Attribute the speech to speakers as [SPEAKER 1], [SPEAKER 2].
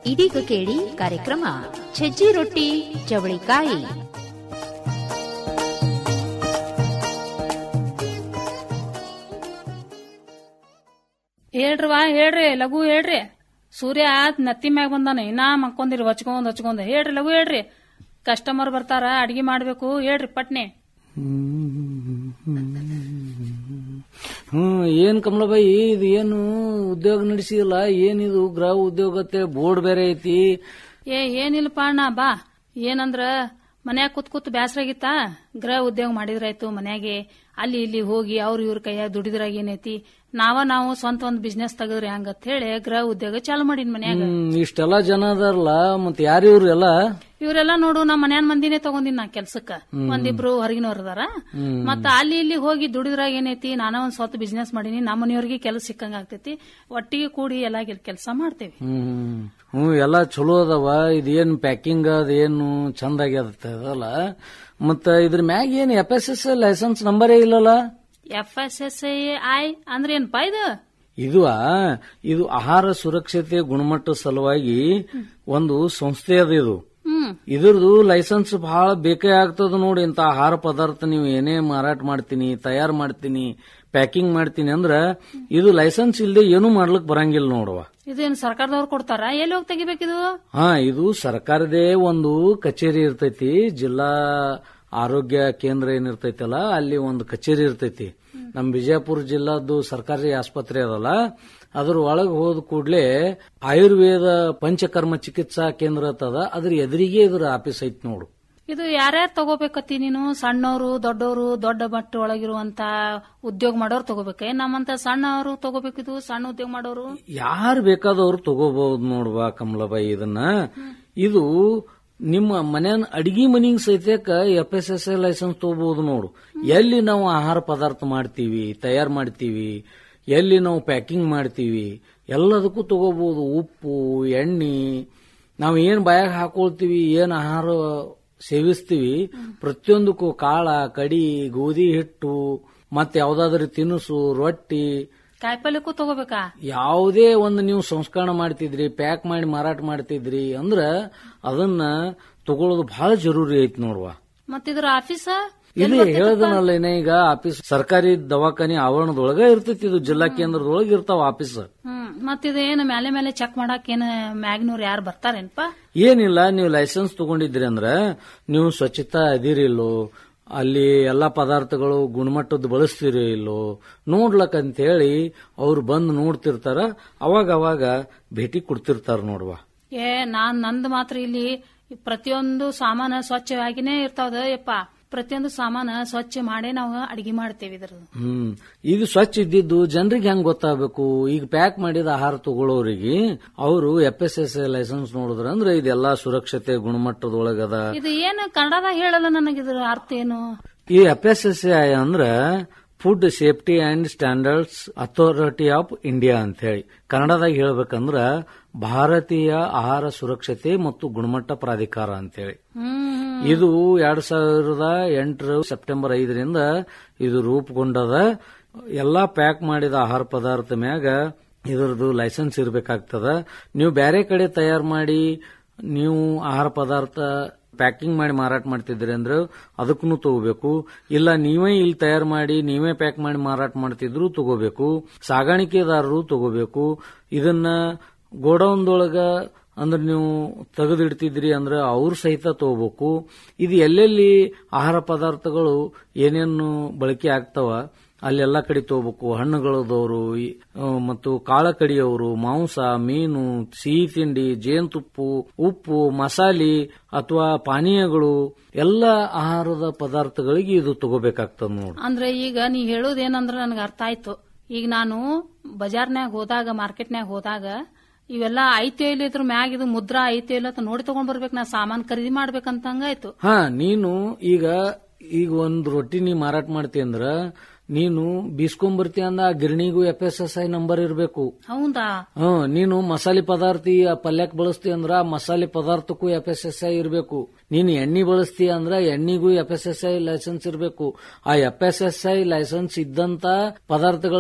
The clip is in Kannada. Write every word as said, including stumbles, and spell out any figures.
[SPEAKER 1] ಇದೀಗ ಕೇಳಿ ಕಾರ್ಯಕ್ರಮ ಸಜ್ಜಿ ರೊಟ್ಟಿ ಚವಳಿಕಾಯಿ.
[SPEAKER 2] ಹೇಳ್ರವಾ ಹೇಳ್ರಿ, ಲಘು ಹೇಳ್ರಿ. ಸೂರ್ಯ ನತ್ತಿ ಮ್ಯಾಗ ಬಂದಾನ, ಇನ್ನ ಮಕ್ಕೊಂದಿರಿ ಹೊಚ್ಕೊಂಡ್ ಹೊಚ್ಕೊಂಡ್. ಹೇಳ್ರಿ ಲಘು ಹೇಳ್ರಿ, ಕಸ್ಟಮರ್ ಬರ್ತಾರ, ಅಡಿಗೆ ಮಾಡ್ಬೇಕು, ಹೇಳ್ರಿ ಪಟ್ನೆ.
[SPEAKER 3] ಹ್ಮ್ ಏನ್ ಕಮಲಬಾಯಿ, ಇದು ಏನು ಉದ್ಯೋಗ ನಡೆಸಿಲ್ಲ? ಏನಿದು ಗೃಹ ಉದ್ಯೋಗತ್ತೆ ಬೋರ್ಡ್ ಬೇರೆ ಐತಿ?
[SPEAKER 2] ಏ ಏನಿಲ್ಲಪ್ಪ ಅಣ್ಣ, ಬಾ. ಏನಂದ್ರ ಮನ್ಯಾಗ ಕೂತ್ ಕೂತ್ ಬ್ಯಾಸರಾಗಿತ್ತ, ಗೃಹ ಉದ್ಯೋಗ ಮಾಡಿದ್ರಾಯ್ತು. ಮನ್ಯಾಗೆ ಅಲ್ಲಿ ಇಲ್ಲಿ ಹೋಗಿ ಅವ್ರ ಇವ್ರ ಕೈಯಾಗ ದುಡಿದ್ರಾಗ ಏನೈತಿ, ನಾವ ನಾವು ಸ್ವಂತ ಒಂದ್ ಬಿಸ್ನೆಸ್ ತೆಗದ್ರಿ ಹಂಗತ್ ಹೇಳಿ ಗೃಹ ಉದ್ಯೋಗ ಚಾಲು ಮಾಡಿನ್ ಮನ್ಯಾಗ.
[SPEAKER 3] ಇಷ್ಟೆಲ್ಲಾ ಜನ ಅದಾರಲ್ಲ, ಮತ್ ಯಾರು ಇವ್ರು ಎಲ್ಲ?
[SPEAKER 2] ಇವ್ರೆಲ್ಲಾ ನೋಡು ನಮ್ಮ ಮನ್ಯಾನ ಮಂದಿನೇ ತಗೊಂಡಿನ್ ನಾ ಕೆಲ್ಸಕ್ಕ. ಒಂದಿಬ್ರು ಹೊರಗಿನವ್ರ ಅದಾರ. ಮತ್ತ ಅಲ್ಲಿ ಇಲ್ಲಿ ಹೋಗಿ ದುಡಿದ್ರಾಗ ಏನೈತಿ, ನಾನ ಒಂದ್ ಸ್ವಂತ ಬಿಸ್ನೆಸ್ ಮಾಡೀನಿ, ನಮ್ಮ ಮನೆಯವ್ರಿಗೆ ಕೆಲಸ ಸಿಕ್ಕಂಗ ಆಗ್ತೈತಿ. ಒಟ್ಟಿಗೆ ಕೂಡಿ ಎಲ್ಲಾ ಕೆಲಸ ಮಾಡ್ತೇವಿ.
[SPEAKER 3] ಹ್ಮ್ ಹ್ಮ್ ಎಲ್ಲಾ ಚಲೋ ಅದಾವ. ಇದೇನ್ ಪ್ಯಾಕಿಂಗ್ ಅದೇನು ಚಂದ ಆಗ್ಯದಲ್ಲ. ಮತ್ತ ಇದ್ರ ಮ್ಯಾಗ ಏನ್ ಎಫ್ ಎಸ್ ಎಸ್ ಲೈಸೆನ್ಸ್ ನಂಬರೇ ಇಲ್ಲಲ್ಲ?
[SPEAKER 2] ಎಫ್ ಎಸ್ ಎಸ್ ಐ ಅಂದ್ರೆ ಏನಪ್ಪಾ ಇದು?
[SPEAKER 3] ಇದು ಇದು ಆಹಾರ ಸುರಕ್ಷತೆ ಗುಣಮಟ್ಟ ಸಲುವಾಗಿ ಒಂದು ಸಂಸ್ಥೆ ಅದ. ಇದು ಇದ್ರದು ಲೈಸೆನ್ಸ್ ಬಹಳ ಬೇಕೇ ಆಗ್ತದ ನೋಡಿ. ಇಂತ ಆಹಾರ ಪದಾರ್ಥ ನೀವು ಏನೇ ಮಾರಾಟ ಮಾಡ್ತೀನಿ, ತಯಾರು ಮಾಡ್ತೀನಿ, ಪ್ಯಾಕಿಂಗ್ ಮಾಡ್ತೀನಿ ಅಂದ್ರ ಇದು ಲೈಸೆನ್ಸ್ ಇಲ್ಲದೆ ಏನು ಮಾಡ್ಲಿಕ್ ಬರಂಗಿಲ್ಲ ನೋಡುವ.
[SPEAKER 2] ಇದೇನು ಸರ್ಕಾರದವ್ರು ಕೊಡ್ತಾರ? ಎಲ್ಲಿ ಹೋಗಿ ತೆಗಿಬೇಕಿದು?
[SPEAKER 3] ಹಾ, ಇದು ಸರ್ಕಾರದೇ ಒಂದು ಕಚೇರಿ ಇರ್ತೈತಿ. ಜಿಲ್ಲಾ ಆರೋಗ್ಯ ಕೇಂದ್ರ ಏನಿರ್ತೈತಲ್ಲ, ಅಲ್ಲಿ ಒಂದು ಕಚೇರಿ ಇರ್ತೈತಿ. ನಮ್ ಬಿಜಾಪುರ ಜಿಲ್ಲಾದ್ದು ಸರ್ಕಾರಿ ಆಸ್ಪತ್ರೆ ಅದಲ್ಲ, ಅದ್ರ ಒಳಗೆ ಹೋದ ಕೂಡ್ಲೆ ಆಯುರ್ವೇದ ಪಂಚಕರ್ಮ ಚಿಕಿತ್ಸಾ ಕೇಂದ್ರ ಅಂತದ, ಅದ್ರ ಎದುರಿಗೆ ಇದ್ರ ಆಫೀಸ್ ಐತಿ ನೋಡು.
[SPEAKER 2] ಇದು ಯಾರ್ಯಾರು ತಗೋಬೇಕತ್ತಿ ನೀನು? ಸಣ್ಣವರು, ದೊಡ್ಡವರು, ದೊಡ್ಡ ಮಟ್ಟ ಒಳಗಿರುವಂತ ಉದ್ಯೋಗ ಮಾಡೋರು ತಗೋಬೇಕ? ನಮ್ಮಂತ ಸಣ್ಣವರು ತಗೋಬೇಕಿದು? ಸಣ್ಣ ಉದ್ಯೋಗ ಮಾಡೋರು
[SPEAKER 3] ಯಾರು ಬೇಕಾದವ್ರು ತಗೋಬಹುದು ನೋಡ್ವಾ ಕಮಲಾಬಾಯಿ. ಇದನ್ನ ಇದು ನಿಮ್ಮ ಮನೆಯ ಅಡಿಗೆ ಮನಿಗೆ ಸಹಿತಕ್ಕ F S S I licence ತಗೋಬಹುದು ನೋಡು. ಎಲ್ಲಿ ನಾವು ಆಹಾರ ಪದಾರ್ಥ ಮಾಡ್ತೀವಿ, ತಯಾರು ಮಾಡ್ತೀವಿ, ಎಲ್ಲಿ ನಾವು ಪ್ಯಾಕಿಂಗ್ ಮಾಡ್ತೀವಿ, ಎಲ್ಲದಕ್ಕೂ ತಗೋಬಹುದು. ಉಪ್ಪು, ಎಣ್ಣೆ, ನಾವು ಏನ್ ಬಾಯಾಗ ಹಾಕೊಳ್ತೀವಿ, ಏನ್ ಆಹಾರ ಸೇವಿಸ್ತೀವಿ, ಪ್ರತಿಯೊಂದಕ್ಕೂ ಕಾಳ, ಕಡಿ, ಗೋಧಿ ಹಿಟ್ಟು, ಮತ್ತೆ ಯಾವ್ದಾದ್ರು ತಿನಿಸು, ರೊಟ್ಟಿ,
[SPEAKER 2] ಕಾಯಿಪಲ್ಯಕ್ಕೂ ತಗೋಬೇಕಾ?
[SPEAKER 3] ಯಾವುದೇ ಒಂದು ನೀವು ಸಂಸ್ಕರಣ ಮಾಡ್ತಿದ್ರಿ, ಪ್ಯಾಕ್ ಮಾಡಿ ಮಾರಾಟ ಮಾಡ್ತಿದ್ರಿ ಅಂದ್ರ ಅದನ್ನ ತಗೊಳ್ಳೋದು ಬಹಳ ಜರೂರಿ ಐತಿ ನೋಡುವ.
[SPEAKER 2] ಮತ್ತಿದ್ರ ಆಫೀಸ್
[SPEAKER 3] ಇದು ಹೇಳದನಲ್ಲ ಏನ, ಈಗ ಆಫೀಸ್ ಸರ್ಕಾರಿ ದವಾಖಾನೆ ಆವರಣದೊಳಗ ಇರ್ತೈತಿ. ಇದು ಜಿಲ್ಲಾ ಕೇಂದ್ರದೊಳಗ ಇರ್ತಾವ ಆಫೀಸ್.
[SPEAKER 2] ಹ್ಮ್ ಮತ್ತಿದೇನು ಮೇಲೆ ಮೇಲೆ ಚೆಕ್ ಮಾಡಕ್ ಏನ್ ಮ್ಯಾಗ್ನೂರ್ ಯಾರು ಬರ್ತಾರೇನಪ್ಪ?
[SPEAKER 3] ಏನಿಲ್ಲ, ನೀವು ಲೈಸೆನ್ಸ್ ತಗೊಂಡಿದ್ರಿ ಅಂದ್ರ ನೀವು ಸ್ವಚ್ಛತಾ ಅದಿರಿಲ್ಲೋ, ಅಲ್ಲಿ ಎಲ್ಲಾ ಪದಾರ್ಥಗಳು ಗುಣಮಟ್ಟದ ಬಳಸ್ತಿರೋ ಇಲ್ಲೋ ನೋಡ್ಲಕ್ಕಂತ ಹೇಳಿ ಅವ್ರು ಬಂದು ನೋಡ್ತಿರ್ತಾರ. ಅವಾಗ ಅವಾಗ ಭೇಟಿ ಕೊಡ್ತಿರ್ತಾರ ನೋಡುವ.
[SPEAKER 2] ಏ ನಾನ್ ನಂದು ಮಾತ್ರ ಇಲ್ಲಿ ಪ್ರತಿಯೊಂದು ಸಾಮಾನ ಸ್ವಚ್ಛವಾಗಿನೇ ಇರ್ತಾವ ಯಪ್ಪ. ಪ್ರತಿಯೊಂದು ಸಾಮಾನ ಸ್ವಚ್ಛ ಮಾಡೇ ನಾವು ಅಡಿಗೆ ಮಾಡ್ತೇವೆ. ಇದ್ರದ್ದು
[SPEAKER 3] ಹ್ಮ್ ಇದು ಸ್ವಚ್ಛ ಇದ್ದಿದ್ದು ಜನರಿಗೆ ಹೆಂಗ್ ಗೊತ್ತಾಗಬೇಕು? ಈಗ ಪ್ಯಾಕ್ ಮಾಡಿದ ಆಹಾರ ತಗೊಳ್ಳೋರಿಗೆ ಅವರು F S S I licence ನೋಡಿದ್ರ ಅಂದ್ರೆ ಇದೆಲ್ಲಾ ಸುರಕ್ಷತೆ ಗುಣಮಟ್ಟದೊಳಗದ.
[SPEAKER 2] ಇದು ಏನು ಕನ್ನಡದಾಗ ಹೇಳಲ್ಲ ನನಗಿದ್ರ ಅರ್ಥ ಏನು?
[SPEAKER 3] ಈ ಎಫ್ ಎಸ್ ಎಸ್ ಐ ಅಂದ್ರ food safety and standards authority of India ಅಂತ ಹೇಳಿ. ಕನ್ನಡದಾಗ ಹೇಳ್ಬೇಕಂದ್ರ ಭಾರತೀಯ ಆಹಾರ ಸುರಕ್ಷತೆ ಮತ್ತು ಗುಣಮಟ್ಟ ಪ್ರಾಧಿಕಾರ ಅಂತೇಳಿ. ಇದು ಎರಡ್ ಸಾವಿರದ ಎಂಟರ ಸೆಪ್ಟೆಂಬರ್ ಐದರಿಂದ ಇದು ರೂಪುಗೊಂಡದ. ಎಲ್ಲಾ ಪ್ಯಾಕ್ ಮಾಡಿದ ಆಹಾರ ಪದಾರ್ಥ ಮ್ಯಾಗ ಇದರದು ಲೈಸೆನ್ಸ್ ಇರಬೇಕಾಗ್ತದ. ನೀವು ಬೇರೆ ಕಡೆ ತಯಾರು ಮಾಡಿ ನೀವು ಆಹಾರ ಪದಾರ್ಥ ಪ್ಯಾಕಿಂಗ್ ಮಾಡಿ ಮಾರಾಟ ಮಾಡ್ತಿದ್ರಿ ಅಂದ್ರೆ ಅದಕ್ಕೂ ತಗೋಬೇಕು. ಇಲ್ಲ ನೀವೇ ಇಲ್ಲಿ ತಯಾರು ಮಾಡಿ ನೀವೇ ಪ್ಯಾಕ್ ಮಾಡಿ ಮಾರಾಟ ಮಾಡ್ತಿದ್ರು ತಗೋಬೇಕು. ಸಾಗಾಣಿಕೆದಾರರು ತಗೋಬೇಕು. ಇದನ್ನ ಗೋಡೌನ್ದೊಳಗ ಅಂದ್ರೆ ನೀವು ತೆಗೆದಿಡ್ತಿದ್ರಿ ಅಂದ್ರೆ ಅವ್ರ ಸಹಿತ ತಗೋಬೇಕು. ಇದು ಎಲ್ಲೆಲ್ಲಿ ಆಹಾರ ಪದಾರ್ಥಗಳು ಏನೇನು ಬಳಕೆ ಆಗ್ತಾವ ಅಲ್ಲೆಲ್ಲಾ ಕಡೆ ತಗೋಬೇಕು. ಹಣ್ಣುಗಳದವರು ಮತ್ತು ಕಾಳ ಕಡಿಯವರು, ಮಾಂಸ, ಮೀನು, ಸಿಹಿ ತಿಂಡಿ, ಜೇನುತುಪ್ಪು, ಉಪ್ಪು, ಮಸಾಲೆ ಅಥವಾ ಪಾನೀಯಗಳು ಎಲ್ಲ ಆಹಾರದ ಪದಾರ್ಥಗಳಿಗೆ ಇದು ತಗೋಬೇಕಾಗ್ತದ ನೋಡಿ.
[SPEAKER 2] ಅಂದ್ರೆ ಈಗ ನೀ ಹೇಳೋದೇನಂದ್ರ ನನಗೆ ಅರ್ಥ ಆಯ್ತು. ಈಗ ನಾನು ಬಜಾರ್ನ್ಯಾಗ ಹೋದಾಗ, ಮಾರ್ಕೆಟ್ನ್ಯಾಗ ಹೋದಾಗ ಇವೆಲ್ಲಾ ಐತಿ ಇಲ್ಲ ಇದ್ರ ಮ್ಯಾಗ ಇದು ಮುದ್ರಾ ಐತಿ ಇಲ್ಲ ಅಂತ ನೋಡಿ ತಗೊಂಡ್ ಬರ್ಬೇಕು. ನಾ ಸಾಮಾನ್ ಖರೀದಿ ಮಾಡ್ಬೇಕಂತ ಹಂಗಾಯ್ತು.
[SPEAKER 3] ಹಾ, ನೀನು ಈಗ ಈಗ ಒಂದ್ ರೊಟ್ಟಿ ನೀ ಮಾರಾಟ ಮಾಡ್ತಿ ಅಂದ್ರ ನೀನು ಬೀಸ್ಕೊಂಬರ್ತಿ ಅಂದ ಆ ಗಿರಣಿಗೂ F S S I number ಇರಬೇಕು.
[SPEAKER 2] ಹೌದಾ?
[SPEAKER 3] ಹ್ಮ್ ನೀನು ಮಸಾಲೆ ಪದಾರ್ಥ ಪಲ್ಯಕ್ ಬಳಸ್ತಿ ಅಂದ್ರ ಮಸಾಲೆ ಪದಾರ್ಥಕ್ಕೂ ಎಫ್ ಎಸ್ ಎಸ್ ಐ ಇರಬೇಕು. ನೀನು ಎಣ್ಣೆ ಬಳಸ್ತಿ ಅಂದ್ರ ಎಣ್ಣಿಗೂ F S S I licence ಇರಬೇಕು. ಆ F S S I licence ಇದ್ದಂತ ಪದಾರ್ಥಗಳ